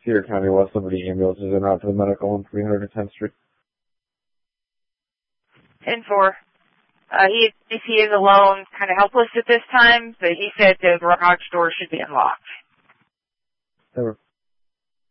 Cedar County West Liberty ambulances en route to the medical on 310th Street. 10-4. He is alone, kind of helpless at this time, but he said the garage door should be unlocked. Over.